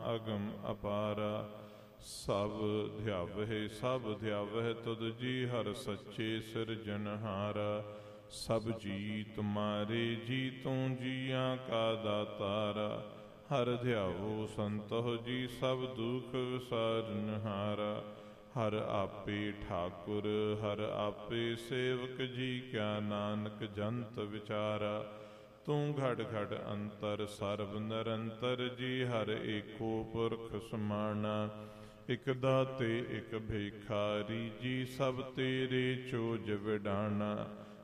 ਅਗਮ ਅਪਾਰਾ। ਸਭ ਧਿਆਵਹਿ ਤੁਧ ਜੀ ਹਰਿ ਸੱਚੇ ਸਿਰਜਨਹਾਰਾ। ਸਭ ਜੀ ਤੁਮਾਰੇ ਜੀ ਤੂੰ ਜੀਆਂ ਕਾ ਦਾਤਾਰਾ। ਹਰਿ ਧਿਆਵੋ ਸੰਤੋਖ ਜੀ ਸਭ ਦੁਖ ਵਿਸਾਰਨਹਾਰਾ। ਹਰ ਆਪੇ ਠਾਕੁਰ ਹਰ ਆਪੇ ਸੇਵਕ ਜੀ, ਕਿਆ ਨਾਨਕ ਜੰਤ ਵਿਚਾਰਾ। ਤੂੰ ਘਟ ਘਟ ਅੰਤਰ ਸਰਬ ਨਿਰੰਤਰ ਜੀ, ਹਰ ਏਕੋ ਪੁਰਖ ਸਮਾਣਾ। ਇਕ ਦਾਤੇ ਇਕ ਭਿਖਾਰੀ ਜੀ, ਸਭ ਤੇਰੇ ਚੋਜ ਵਿਡਾਣਾ।